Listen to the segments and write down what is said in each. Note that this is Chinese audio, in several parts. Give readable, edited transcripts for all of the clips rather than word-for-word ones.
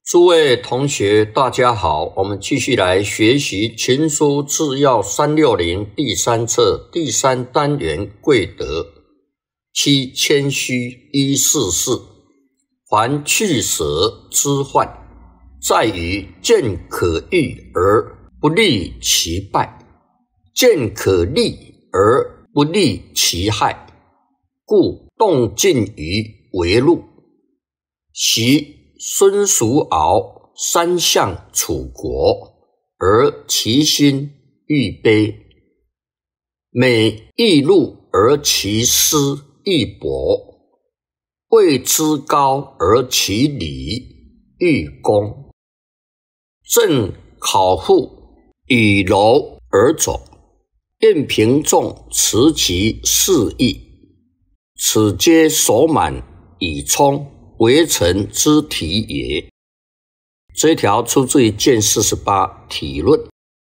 诸位同学，大家好，我们继续来学习《群书治要360》第3册第3单元贵德。七谦虚144，凡去舍之患，在于见可欲而不利其败，见可利而不利其害，故动静于为禄。昔孙叔敖三相楚国，而其心欲卑；每易禄而其私欲薄，位之高而其礼欲恭。正考户以柔而走，愿平众持其事义，此皆所满以充为臣之体也。这一条出自于卷48体论。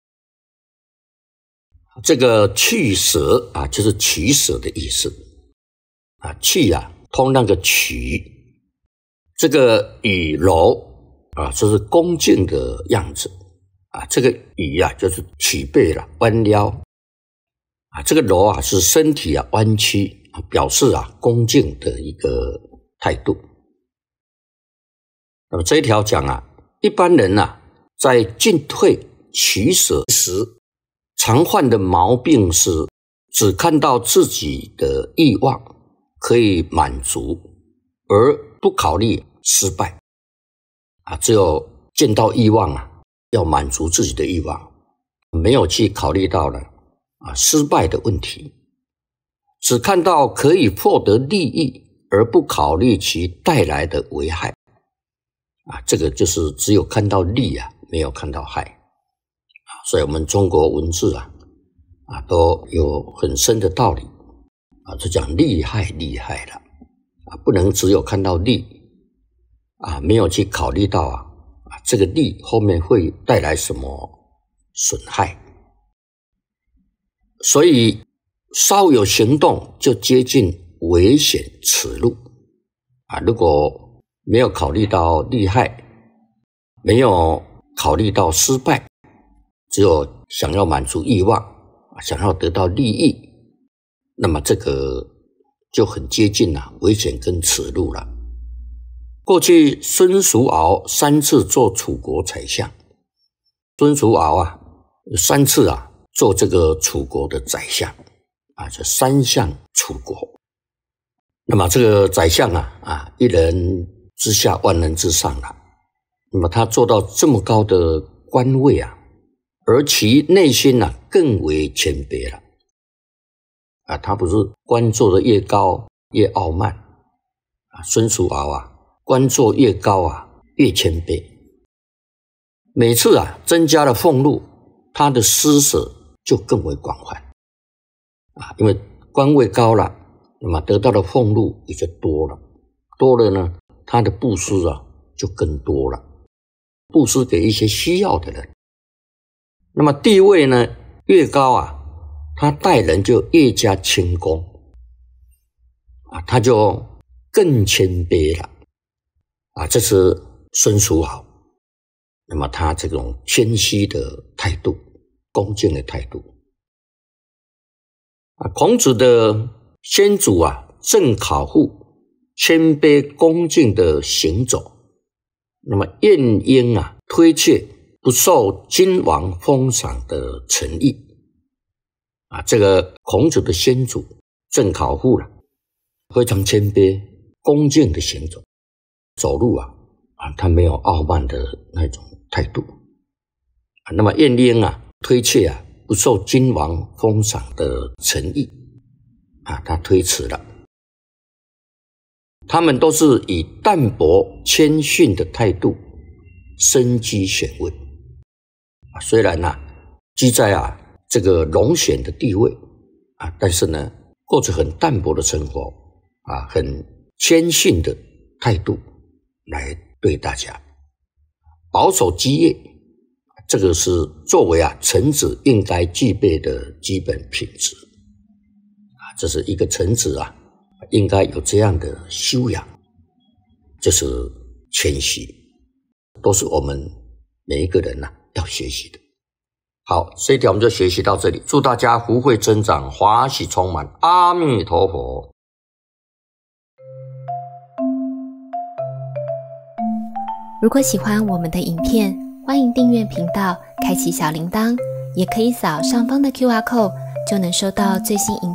这个去舍就是取舍的意思去通那个取，这个以柔就是恭敬的样子这个以就是曲背了，弯腰这个柔是身体弯曲表示恭敬的一个态度。那么这一条讲一般人在进退取舍时，常犯的毛病是只看到自己的欲望可以满足，而不考虑失败只有见到欲望要满足自己的欲望，没有去考虑到了失败的问题，只看到可以获得利益，而不考虑其带来的危害这个就是只有看到利没有看到害所以我们中国文字都有很深的道理就讲利害了不能只有看到利没有去考虑到这个利后面会带来什么损害。所以稍有行动就接近危险耻辱如果没有考虑到利害，没有考虑到失败，只有想要满足欲望，想要得到利益，那么这个就很接近危险跟耻辱了。过去孙叔敖3次做楚国宰相，孙叔敖有3次做这个楚国的宰相这3相楚国。那么这个宰相一人之下万人之上那么他做到这么高的官位而其内心更为谦卑了他不是官做得越高越傲慢孙叔敖官做越高越谦卑。每次增加了俸禄，他的施舍就更为广泛因为官位高了，那么得到的俸禄也就多了呢，他的布施就更多了，布施给一些需要的人。那么地位呢越高他待人就越加谦恭他就更谦卑了这是孙叔敖。那么他这种谦虚的态度，恭敬的态度孔子的先祖郑考户谦卑恭敬的行走，那么晏婴推却不受君王封赏的诚意这个孔子的先祖郑考户非常谦卑恭敬的行走，走路他没有傲慢的那种态度那么晏婴推却不受君王封赏的诚意他推辞了。他们都是以淡泊谦逊的态度身居选位虽然居在这个龙选的地位但是呢过着很淡泊的生活很谦逊的态度来对大家，保守基业，这个是作为臣子应该具备的基本品质这是一个臣子应该有这样的修养，这是谦虚。 都是我们每一个人要学习的。好，这一条我们就学习到这里，祝大家福慧增长，欢喜充满，阿弥陀佛。 如果喜欢我们的影片，欢迎订阅频道，开启小铃铛，也可以扫上方的 QR code，就能收到最新影